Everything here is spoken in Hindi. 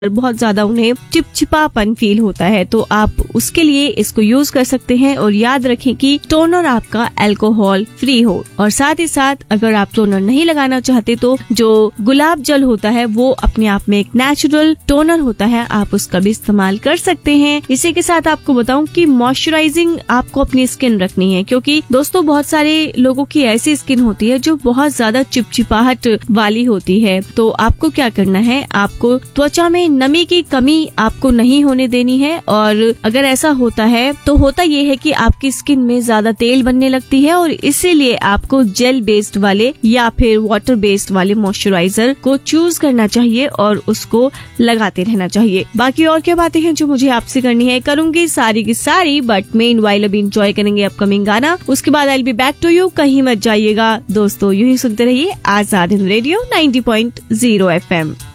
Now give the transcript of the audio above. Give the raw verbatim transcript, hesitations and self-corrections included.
बहुत ज्यादा उन्हें चिपचिपापन फील होता है, तो आप उसके लिए इसको यूज कर सकते हैं। और याद रखें कि टोनर आपका अल्कोहल फ्री हो। और साथ ही साथ अगर आप टोनर नहीं लगाना चाहते तो जो गुलाब जल होता है वो अपने आप में एक नेचुरल टोनर होता है, आप उसका भी इस्तेमाल कर सकते हैं। इसी के साथ आपको बताऊं कि मॉइस्चराइजिंग आपको अपनी स्किन रखनी है, क्योंकि दोस्तों बहुत सारे लोगों की ऐसी स्किन होती है जो बहुत ज्यादा चिपचिपाहट वाली होती है। तो आपको क्या करना है, आपको त्वचा में नमी की कमी आपको नहीं होने देनी है। और अगर ऐसा होता है तो होता ये है कि आपकी स्किन में ज्यादा तेल बनने लगती है, और इसीलिए आपको जेल बेस्ड वाले या फिर वाटर बेस्ड वाले मॉइस्चराइजर को चूज करना चाहिए और उसको लगाते रहना चाहिए। बाकी और क्या बातें हैं जो मुझे आपसे करनी है, करूंगी सारी की सारी, बट मेन वाइल अभी इंजॉय करेंगे अपकमिंग गाना। उसके बाद I will be back to you. कहीं मत जाइएगा दोस्तों, यूं ही सुनते रहिए Azad Hind radio ninety point zero F M.